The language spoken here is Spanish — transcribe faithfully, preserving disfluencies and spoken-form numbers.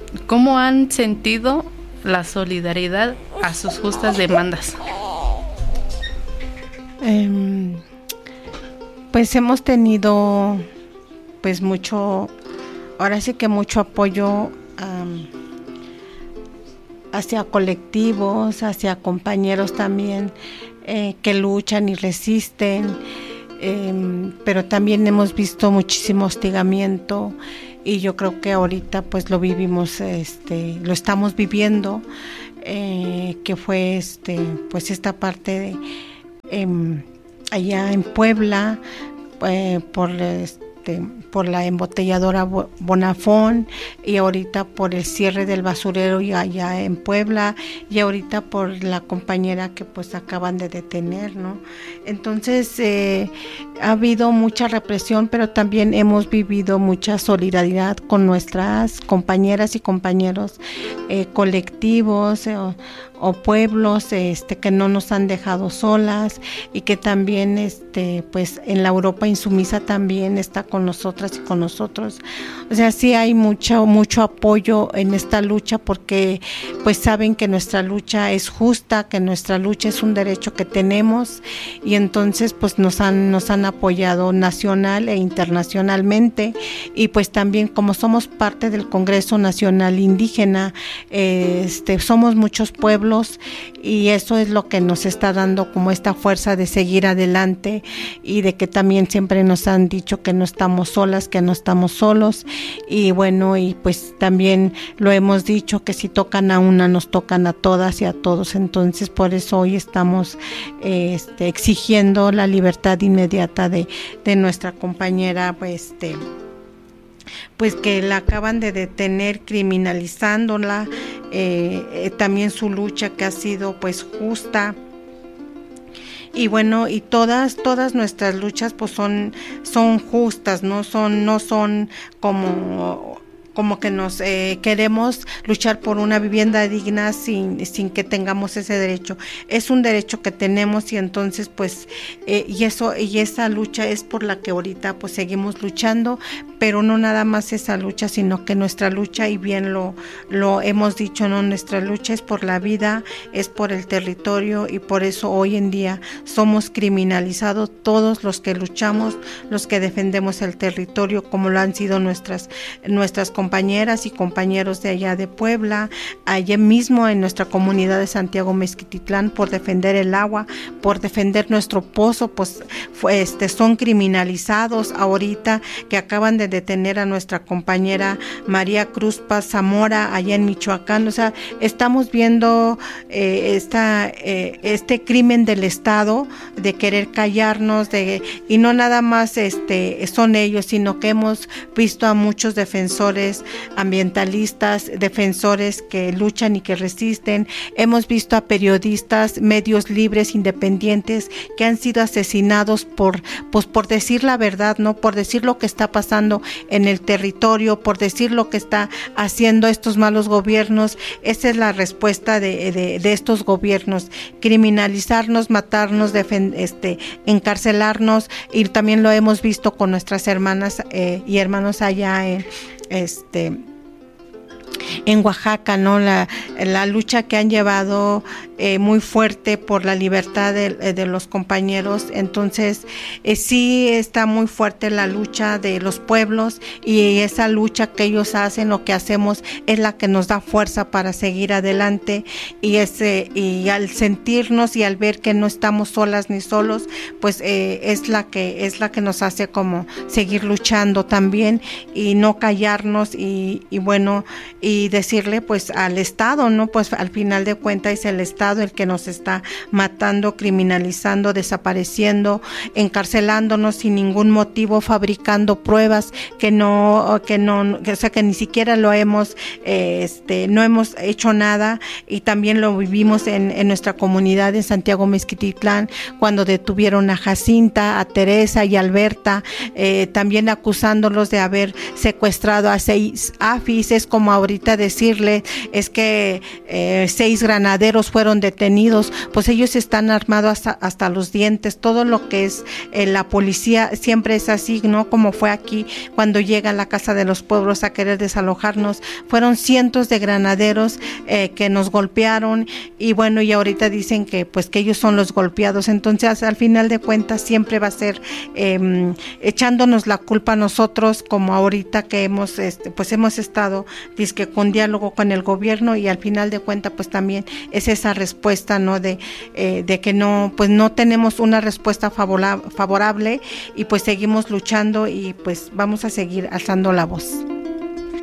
¿cómo han sentido la solidaridad a sus justas demandas? Eh, pues hemos tenido pues mucho, ahora sí que mucho apoyo um, hacia colectivos, hacia compañeros también eh, que luchan y resisten, eh, pero también hemos visto muchísimo hostigamiento y yo creo que ahorita pues lo vivimos, este, lo estamos viviendo, eh, que fue este, pues esta parte de eh, allá en Puebla, eh, por este, por la embotelladora Bonafón, y ahorita por el cierre del basurero y allá en Puebla, y ahorita por la compañera que pues acaban de detener, ¿no? Entonces eh, ha habido mucha represión, pero también hemos vivido mucha solidaridad con nuestras compañeras y compañeros, eh, colectivos eh, o, o pueblos este, que no nos han dejado solas, y que también este, pues en la Europa insumisa también está con nosotras y con nosotros. O sea, sí hay mucho mucho apoyo en esta lucha, porque pues saben que nuestra lucha es justa, que nuestra lucha es un derecho que tenemos, y entonces pues nos han nos han apoyado nacional e internacionalmente. Y pues también, como somos parte del Congreso Nacional Indígena, eh, este somos muchos pueblos, y eso es lo que nos está dando como esta fuerza de seguir adelante, y de que también siempre nos han dicho que no estamos solas, que no estamos solos. Y bueno, y pues también lo hemos dicho, que si tocan a una, nos tocan a todas y a todos. Entonces por eso hoy estamos eh, este, exigiendo la libertad inmediata de, de nuestra compañera, pues este pues que la acaban de detener, criminalizándola, eh, eh, también su lucha que ha sido pues justa. Y bueno, y todas todas nuestras luchas pues son son justas, no son no son como como que nos eh, queremos luchar por una vivienda digna sin sin que tengamos ese derecho. Es un derecho que tenemos, y entonces pues eh, y eso y esa lucha es por la que ahorita pues seguimos luchando, pero no nada más esa lucha, sino que nuestra lucha, y bien lo lo hemos dicho, no, nuestra lucha es por la vida, es por el territorio, y por eso hoy en día somos criminalizados todos los que luchamos, los que defendemos el territorio, como lo han sido nuestras nuestras compañeras y compañeros de allá de Puebla, allá mismo en nuestra comunidad de Santiago Mezquititlán, por defender el agua, por defender nuestro pozo, pues fue, este, son criminalizados ahorita, que acaban de detener a nuestra compañera María Cruz Paz Zamora allá en Michoacán. O sea, estamos viendo eh, esta, eh, este crimen del Estado de querer callarnos, de, y no nada más este, son ellos, sino que hemos visto a muchos defensores ambientalistas, defensores que luchan y que resisten. Hemos visto a periodistas, medios libres, independientes, que han sido asesinados por, pues, por decir la verdad, ¿no? Por decir lo que está pasando en el territorio, por decir lo que está haciendo estos malos gobiernos. Esa es la respuesta de, de, de estos gobiernos: criminalizarnos, matarnos, defen- este, encarcelarnos. Y también lo hemos visto con nuestras hermanas eh, y hermanos allá en este en Oaxaca, ¿no? La, la lucha que han llevado eh, muy fuerte por la libertad de, de los compañeros. Entonces eh, sí está muy fuerte la lucha de los pueblos, y esa lucha que ellos hacen, lo que hacemos, es la que nos da fuerza para seguir adelante. Y ese y al sentirnos y al ver que no estamos solas ni solos, pues eh, es la que es la que nos hace como seguir luchando también, y no callarnos, y, y bueno, y decirle pues al Estado, ¿no? Pues al final de cuentas es el Estado el que nos está matando, criminalizando, desapareciendo, encarcelándonos sin ningún motivo, fabricando pruebas que no, que no, que, o sea, que ni siquiera lo hemos, eh, este, no hemos hecho nada. Y también lo vivimos en, en nuestra comunidad en Santiago Mezquititlán, cuando detuvieron a Jacinta, a Teresa y a Alberta, eh, también acusándolos de haber secuestrado a seis afis. Es como ahorita de decirle es que eh, seis granaderos fueron detenidos, pues ellos están armados hasta, hasta los dientes. Todo lo que es eh, la policía siempre es así, ¿no? Como fue aquí cuando llega a la Casa de los Pueblos a querer desalojarnos, fueron cientos de granaderos eh, que nos golpearon, y bueno, y ahorita dicen que pues que ellos son los golpeados. Entonces al final de cuentas siempre va a ser eh, echándonos la culpa a nosotros, como ahorita que hemos este, pues hemos estado dizque con diálogo con el gobierno, y al final de cuentas pues también es esa respuesta, ¿no? De, eh, de que no, pues no tenemos una respuesta favorable, favorable y pues seguimos luchando, y pues vamos a seguir alzando la voz.